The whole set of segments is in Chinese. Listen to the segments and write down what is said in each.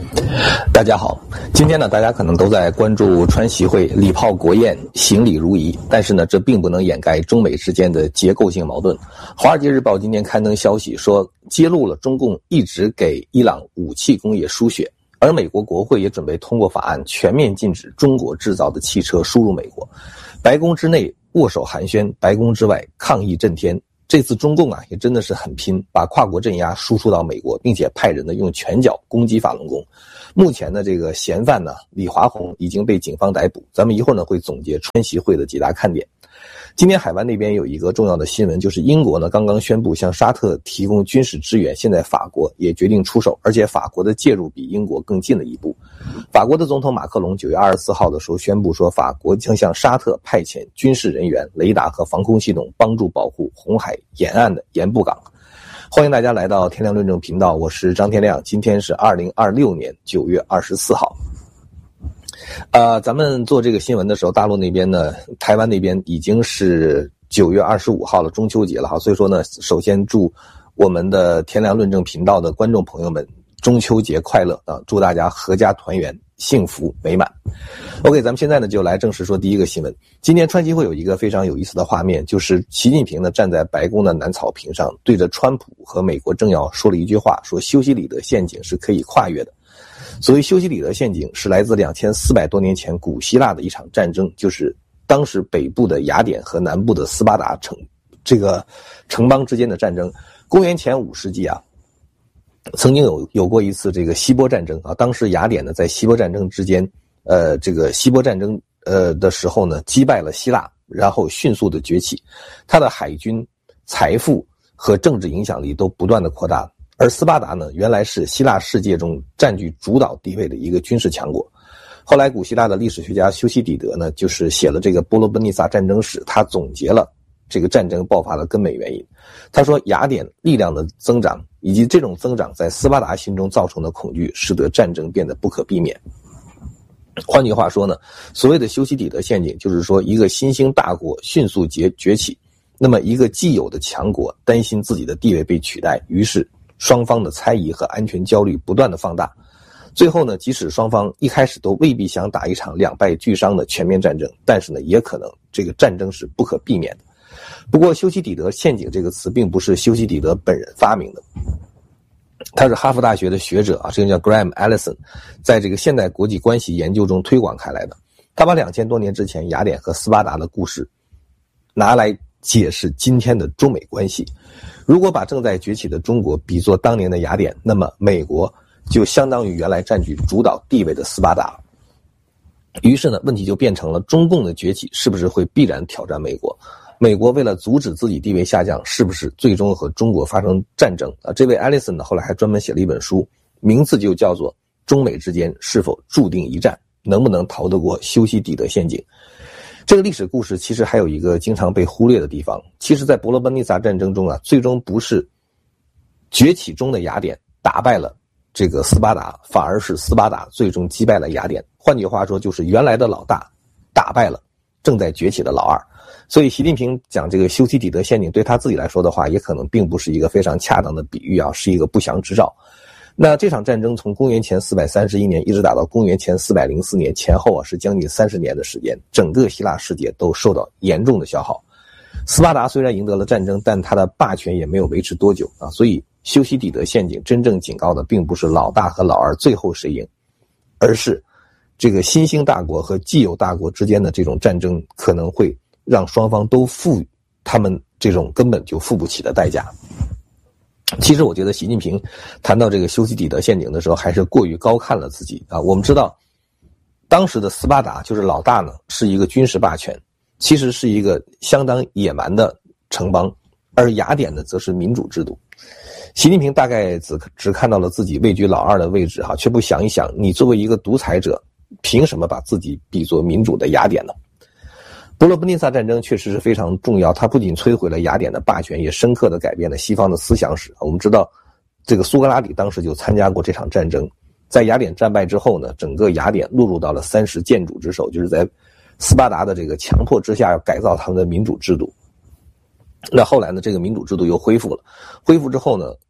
大家好，今天呢，大家可能都在关注川习会礼炮国宴，行礼如仪，但是呢，这并不能掩盖中美之间的结构性矛盾。华尔街日报今天刊登消息说，揭露了中共一直给伊朗武器工业输血，而美国国会也准备通过法案，全面禁止中国制造的汽车输入美国。白宫之内握手寒暄，白宫之外抗议震天。这次中共也真的是很拼，把跨国镇压输出到美国，并且派人呢用拳脚攻击法轮功。目前的这个嫌犯呢，李华宏已经被警方逮捕。咱们一会儿呢会总结川习会的几大看点。今天海湾那边有一个重要的新闻，就是英国呢刚刚宣布向沙特提供军事支援，现在法国也决定出手，而且法国的介入比英国更近了一步。法国的总统马克龙9月24号的时候宣布说，法国将向沙特派遣军事人员、雷达和防空系统，帮助保护红海沿岸的盐步港。欢迎大家来到天亮论证频道，我是张天亮，今天是2026年9月24号。咱们做这个新闻的时候，大陆那边呢，台湾那边已经是9月25号了，中秋节了哈，所以说呢，首先祝我们的天亮论证频道的观众朋友们中秋节快乐啊！祝大家阖家团圆，幸福美满。OK， 咱们现在呢就来正式说第一个新闻。今天川习会有一个非常有意思的画面，就是习近平呢站在白宫的南草坪上，对着川普和美国政要说了一句话，说修昔底德陷阱是可以跨越的。所谓修昔底德陷阱是来自2400多年前古希腊的一场战争，就是当时北部的雅典和南部的斯巴达城邦之间的战争。公元前5世纪曾经有过一次这个希波战争当时雅典呢在希波战争之间，这个希波战争的时候呢击败了希腊，然后迅速的崛起，他的海军、财富和政治影响力都不断的扩大。而斯巴达呢，原来是希腊世界中占据主导地位的一个军事强国。后来古希腊的历史学家修昔底德呢，就是写了这个波罗奔尼撒战争史，他总结了这个战争爆发的根本原因。他说，雅典力量的增长以及这种增长在斯巴达心中造成的恐惧，使得战争变得不可避免。换句话说呢，所谓的修昔底德陷阱，就是说一个新兴大国迅速崛起，那么一个既有的强国担心自己的地位被取代，于是双方的猜疑和安全焦虑不断的放大。最后呢，即使双方一开始都未必想打一场两败俱伤的全面战争，但是呢，也可能这个战争是不可避免的。不过修昔底德陷阱这个词并不是修昔底德本人发明的，他是哈佛大学的学者这个叫 Graham Allison， 在这个现代国际关系研究中推广开来的。他把2000多年之前雅典和斯巴达的故事拿来解释今天的中美关系。如果把正在崛起的中国比作当年的雅典，那么美国就相当于原来占据主导地位的斯巴达。于是呢，问题就变成了中共的崛起是不是会必然挑战美国？美国为了阻止自己地位下降，是不是最终和中国发生战争？这位 Allison 呢，后来还专门写了一本书，名字就叫做《中美之间是否注定一战？能不能逃得过修昔底德陷阱》。这个历史故事其实还有一个经常被忽略的地方，其实在伯罗奔尼撒战争中最终不是崛起中的雅典打败了这个斯巴达，反而是斯巴达最终击败了雅典。换句话说，就是原来的老大打败了正在崛起的老二。所以习近平讲这个修昔底德陷阱，对他自己来说的话，也可能并不是一个非常恰当的比喻是一个不祥之兆。那这场战争从公元前431年一直打到公元前404年，前后是将近30年的时间，整个希腊世界都受到严重的消耗。斯巴达虽然赢得了战争，但他的霸权也没有维持多久所以修昔底德陷阱真正警告的并不是老大和老二最后谁赢，而是这个新兴大国和既有大国之间的这种战争可能会让双方都付他们这种根本就付不起的代价。其实我觉得习近平谈到这个修昔底德陷阱的时候，还是过于高看了自己我们知道当时的斯巴达就是老大呢，是一个军事霸权，其实是一个相当野蛮的城邦，而雅典呢则是民主制度。习近平大概只看到了自己位居老二的位置却不想一想，你作为一个独裁者，凭什么把自己比作民主的雅典呢？伯罗奔尼撒战争确实是非常重要，它不仅摧毁了雅典的霸权，也深刻地改变了西方的思想史。我们知道这个苏格拉底当时就参加过这场战争，在雅典战败之后呢，整个雅典落入到了30建主之手，就是在斯巴达的这个强迫之下要改造他们的民主制度。那后来呢，这个民主制度又恢复了，恢复之后呢，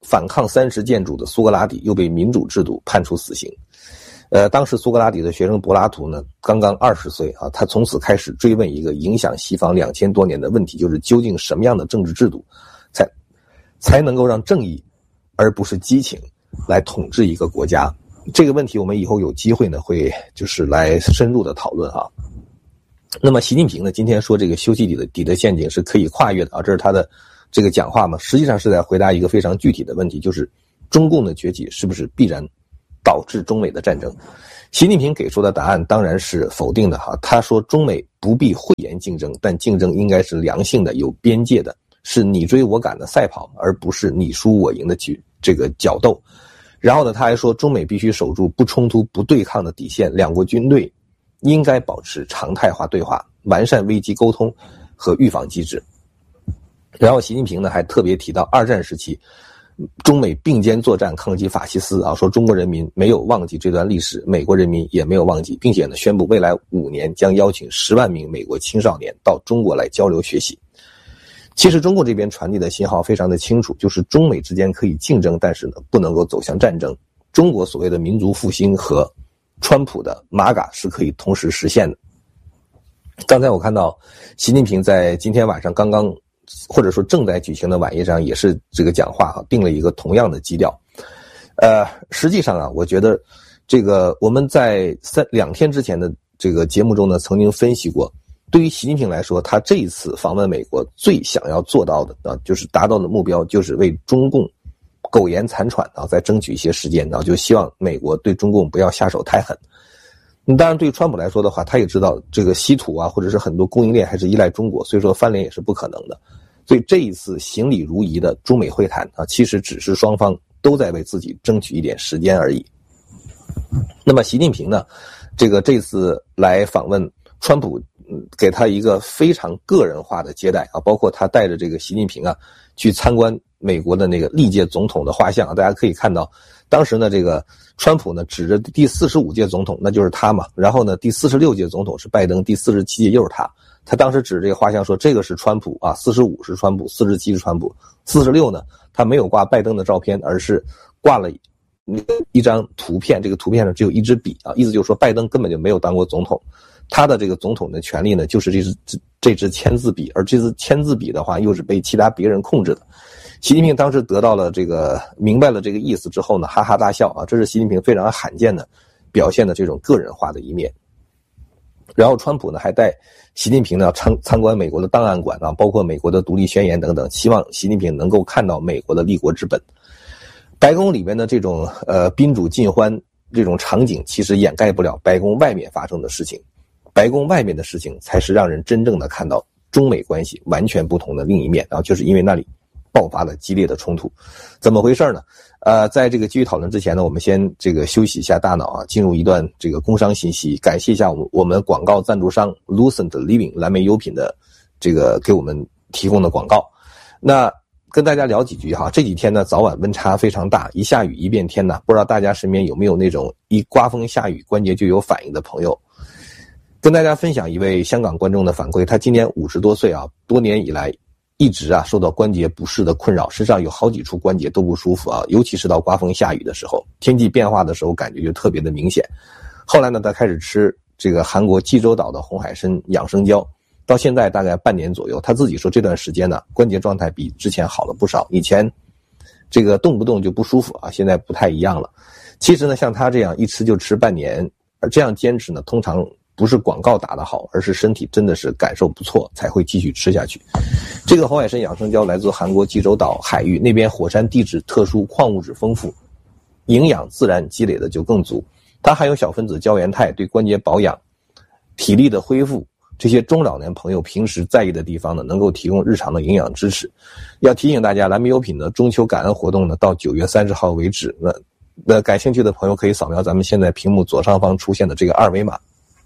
反抗30建主的苏格拉底又被民主制度判处死刑。当时苏格拉底的学生柏拉图呢，刚刚20岁啊，他从此开始追问一个影响西方2000多年的问题，就是究竟什么样的政治制度才能够让正义而不是激情来统治一个国家。这个问题我们以后有机会呢会就是来深入的讨论啊。那么习近平呢今天说这个修昔底德陷阱是可以跨越的啊，这是他的这个讲话嘛，实际上是在回答一个非常具体的问题，就是中共的崛起是不是必然导致中美的战争。习近平给出的答案当然是否定的哈，他说中美不必讳言竞争，但竞争应该是良性的、有边界的，是你追我赶的赛跑，而不是你输我赢的这个角斗。然后呢，他还说中美必须守住不冲突、不对抗的底线，两国军队应该保持常态化对话，完善危机沟通和预防机制。然后习近平呢还特别提到二战时期中美并肩作战抗击法西斯啊，说中国人民没有忘记这段历史，美国人民也没有忘记，并且呢宣布未来5年将邀请10万名美国青少年到中国来交流学习。其实中国这边传递的信号非常的清楚，就是中美之间可以竞争，但是呢不能够走向战争。中国所谓的民族复兴和川普的马嘎是可以同时实现的。刚才我看到习近平在今天晚上刚刚或者说正在举行的晚宴上也是这个讲话定了一个同样的基调。实际上啊，我觉得这个我们在2天之前的这个节目中呢曾经分析过，对于习近平来说，他这一次访问美国最想要做到的啊，就是达到的目标就是为中共苟延残喘啊，再争取一些时间啊，就希望美国对中共不要下手太狠。当然对于川普来说的话，他也知道这个稀土啊或者是很多供应链还是依赖中国，所以说翻脸也是不可能的。所以这一次行礼如仪的中美会谈啊，其实只是双方都在为自己争取一点时间而已。那么习近平呢，这次来访问川普，给他一个非常个人化的接待啊，包括他带着这个习近平啊去参观美国的那个历届总统的画像啊，大家可以看到，当时呢这个川普呢指着第45届总统，那就是他嘛，然后呢第46届总统是拜登，第47届又是他。他当时指这个画像说这个是川普啊，45是川普，47是川普，46呢他没有挂拜登的照片，而是挂了一张图片，这个图片上只有一支笔啊，意思就是说拜登根本就没有当过总统，他的这个总统的权力呢就是这支签字笔，而这支签字笔的话又是被其他别人控制的。习近平当时得到了明白了这个意思之后呢，哈哈大笑啊，这是习近平非常罕见的表现的这种个人化的一面。然后川普呢还带习近平呢参观美国的档案馆啊，包括美国的独立宣言等等，希望习近平能够看到美国的立国之本。白宫里面的这种宾主尽欢这种场景其实掩盖不了白宫外面发生的事情，白宫外面的事情才是让人真正的看到中美关系完全不同的另一面啊，就是因为那里爆发了激烈的冲突。怎么回事呢？在这个继续讨论之前呢，我们先休息一下大脑啊，进入一段这个工商信息，感谢一下我们广告赞助商 Lucent Living 蓝莓优品的给我们提供的广告。那跟大家聊几句哈，这几天呢早晚温差非常大，一下雨一变天呢，不知道大家身边有没有那种一刮风下雨关节就有反应的朋友。跟大家分享一位香港观众的反馈，他今年50多岁啊，多年以来一直受到关节不适的困扰，身上有好几处关节都不舒服啊，尤其是到刮风下雨的时候，天气变化的时候感觉就特别的明显。后来呢，他开始吃这个韩国济州岛的红海参养生胶，到现在大概半年左右，他自己说这段时间呢关节状态比之前好了不少，以前这个动不动就不舒服啊，现在不太一样了。其实呢，像他这样一吃就吃半年，而这样坚持呢，通常不是广告打得好，而是身体真的是感受不错才会继续吃下去。这个红海参养生胶来自韩国济州岛海域，那边火山地质特殊，矿物质丰富，营养自然积累的就更足。它含有小分子胶原肽，对关节保养、体力的恢复这些中老年朋友平时在意的地方呢，能够提供日常的营养支持。要提醒大家，蓝莓优品的中秋感恩活动呢，到9月30号为止。那感兴趣的朋友可以扫描咱们现在屏幕左上方出现的这个2维码。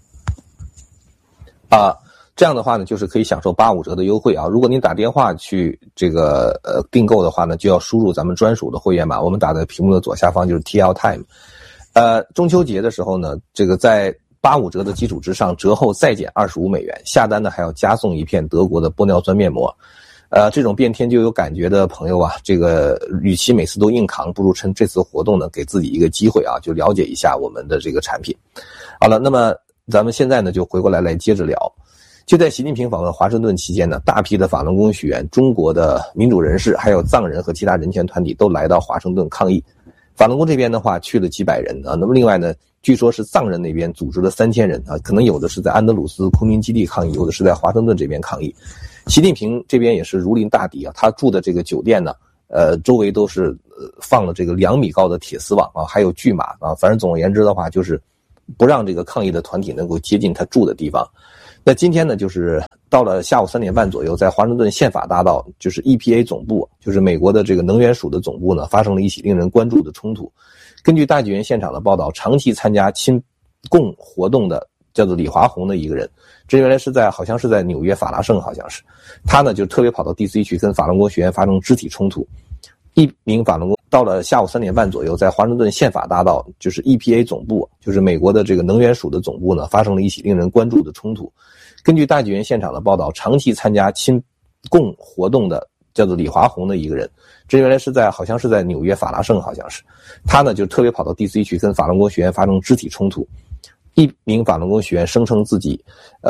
这样的话呢，就是可以享受85折的优惠啊。如果您打电话去订购的话呢，就要输入咱们专属的会员码，我们打在屏幕的左下方就是 TL Time。中秋节的时候呢，在85折的基础之上，折后再减$25，下单呢还要加送一片德国的玻尿酸面膜。 这种变天就有感觉的朋友啊，这个与其每次都硬扛，不如趁这次活动呢，给自己一个机会啊，就了解一下我们的这个产品。好了，那么咱们现在呢就回过来接着聊。就在习近平访问华盛顿期间呢，大批的法轮功学员、中国的民主人士，还有藏人和其他人权团体都来到华盛顿抗议。法轮功这边的话去了几百人啊，那么另外呢，据说是藏人那边组织了3000人啊，可能有的是在安德鲁斯空军基地抗议，有的是在华盛顿这边抗议。习近平这边也是如临大敌啊，他住的这个酒店呢，周围都是放了这个2米高的铁丝网啊，还有巨马啊，反正总而言之的话，就是不让这个抗议的团体能够接近他住的地方。那今天呢，就是到了下午3点半左右，在华盛顿宪法大道，就是 EPA 总部，就是美国的这个能源署的总部呢，发生了一起令人关注的冲突。根据大纪元现场的报道，长期参加亲共活动的叫做李华红的一个人，这原来是好像是在纽约法拉盛，好像是他呢就特别跑到 DC 去跟法轮功学员发生肢体冲突。一名法轮功到了下午3点半左右，在华盛顿宪法大道，就是 EPA 总部，就是美国的这个能源署的总部呢，发生了一起令人关注的冲突。根据大纪元现场的报道，长期参加亲共活动的叫做李华红的一个人，这原来是好像是在纽约法拉盛，好像是他呢就特别跑到 DC 去跟法轮功学员发生肢体冲突。一名法轮功学员声称自己